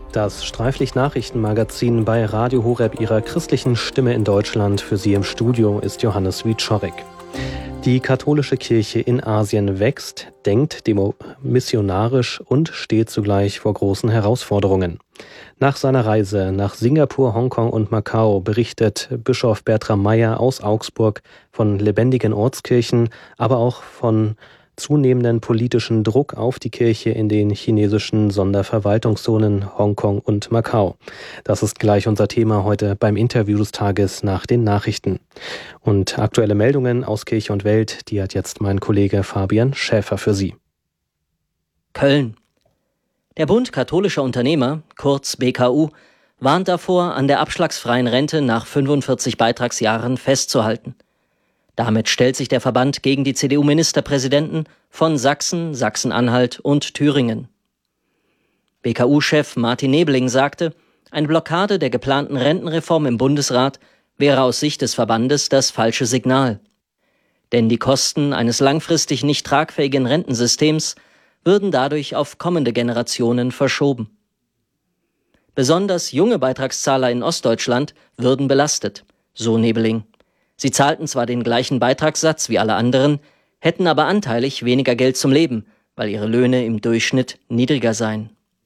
Das Streiflicht-Nachrichtenmagazin bei Radio Horeb, ihrer christlichen Stimme in Deutschland. Für Sie im Studio ist Johannes Wieczorek. Die katholische Kirche in Asien wächst, denkt missionarisch und steht zugleich vor großen Herausforderungen. Nach seiner Reise nach Singapur, Hongkong und Macau berichtet Bischof Bertram Meyer aus Augsburg von lebendigen Ortskirchen, aber auch von zunehmenden politischen Druck auf die Kirche in den chinesischen Sonderverwaltungszonen Hongkong und Macau. Das ist gleich unser Thema heute beim Interview des Tages nach den Nachrichten. Und aktuelle Meldungen aus Kirche und Welt, die hat jetzt mein Kollege Fabian Schäfer für Sie. Köln. Der Bund katholischer Unternehmer, kurz BKU, warnt davor, an der abschlagsfreien Rente nach 45 Beitragsjahren festzuhalten. Damit stellt sich der Verband gegen die CDU-Ministerpräsidenten von Sachsen, Sachsen-Anhalt und Thüringen. BKU-Chef Martin Nebling sagte, eine Blockade der geplanten Rentenreform im Bundesrat wäre aus Sicht des Verbandes das falsche Signal. Denn die Kosten eines langfristig nicht tragfähigen Rentensystems würden dadurch auf kommende Generationen verschoben. Besonders junge Beitragszahler in Ostdeutschland würden belastet, so Nebling. Sie zahlten zwar den gleichen Beitragssatz wie alle anderen, hätten aber anteilig weniger Geld zum Leben, weil ihre Löhne im Durchschnitt niedriger seien.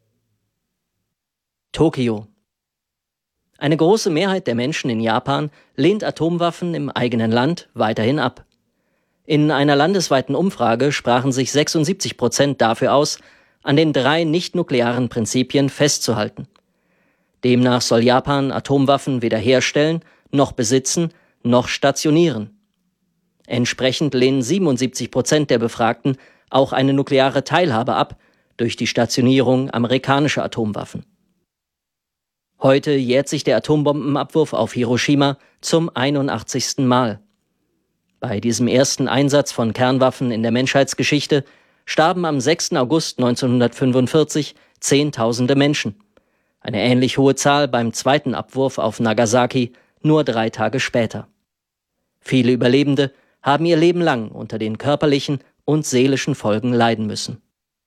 Tokio. Eine große Mehrheit der Menschen in Japan lehnt Atomwaffen im eigenen Land weiterhin ab. In einer landesweiten Umfrage sprachen sich 76% dafür aus, an den 3 nicht-nuklearen Prinzipien festzuhalten. Demnach soll Japan Atomwaffen weder herstellen, noch besitzen, noch stationieren. Entsprechend lehnen 77% der Befragten auch eine nukleare Teilhabe ab durch die Stationierung amerikanischer Atomwaffen. Heute jährt sich der Atombombenabwurf auf Hiroshima zum 81. Mal. Bei diesem ersten Einsatz von Kernwaffen in der Menschheitsgeschichte starben am 6. August 1945 Zehntausende Menschen. Eine ähnlich hohe Zahl beim zweiten Abwurf auf Nagasaki nur 3 Tage später. Viele Überlebende haben ihr Leben lang unter den körperlichen und seelischen Folgen leiden müssen.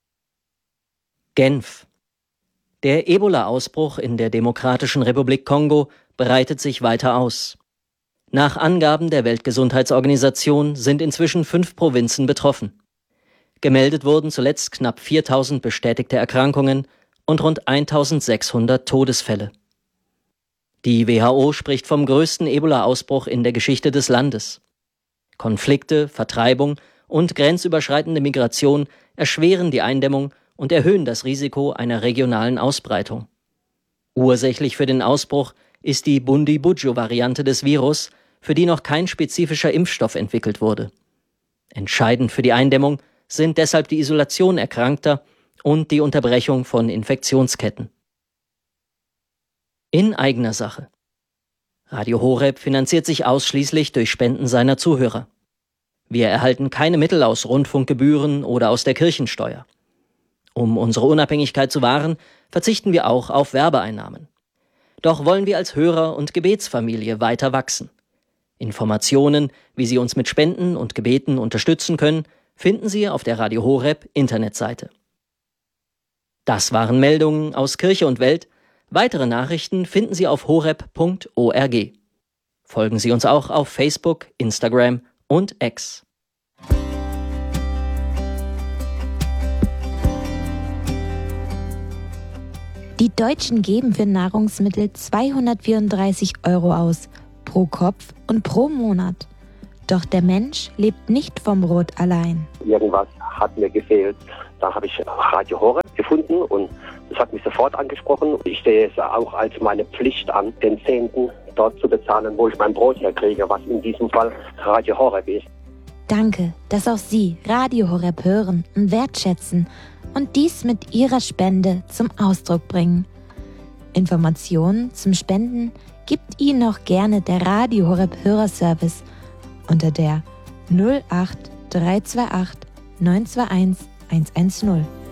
Genf. Der Ebola-Ausbruch in der Demokratischen Republik Kongo breitet sich weiter aus. Nach Angaben der Weltgesundheitsorganisation sind inzwischen 5 Provinzen betroffen. Gemeldet wurden zuletzt knapp 4.000 bestätigte Erkrankungen und rund 1.600 Todesfälle. Die WHO spricht vom größten Ebola-Ausbruch in der Geschichte des Landes. Konflikte, Vertreibung und grenzüberschreitende Migration erschweren die Eindämmung und erhöhen das Risiko einer regionalen Ausbreitung. Ursächlich für den Ausbruch ist die Bundibugyo-Variante des Virus, für die noch kein spezifischer Impfstoff entwickelt wurde. Entscheidend für die Eindämmung sind deshalb die Isolation Erkrankter und die Unterbrechung von Infektionsketten. In eigener Sache. Radio Horeb finanziert sich ausschließlich durch Spenden seiner Zuhörer. Wir erhalten keine Mittel aus Rundfunkgebühren oder aus der Kirchensteuer. Um unsere Unabhängigkeit zu wahren, verzichten wir auch auf Werbeeinnahmen. Doch wollen wir als Hörer- und Gebetsfamilie weiter wachsen. Informationen, wie Sie uns mit Spenden und Gebeten unterstützen können, finden Sie auf der Radio Horeb Internetseite. Das waren Meldungen aus Kirche und Welt. Weitere Nachrichten finden Sie auf horeb.org. Folgen Sie uns auch auf Facebook, Instagram und X. Die Deutschen geben für Nahrungsmittel 234 € aus, pro Kopf und pro Monat. Doch der Mensch lebt nicht vom Brot allein. Irgendwas hat mir gefehlt. Da habe ich Radio Horeb gefunden und das hat mich sofort angesprochen. Ich sehe es auch als meine Pflicht an, den 10. dort zu bezahlen, wo ich mein Brot herkriege, was in diesem Fall Radio Horeb ist. Danke, dass auch Sie Radio Horeb hören und wertschätzen und dies mit Ihrer Spende zum Ausdruck bringen. Informationen zum Spenden gibt Ihnen auch gerne der Radio Horeb Hörerservice unter der 08 328 921 110.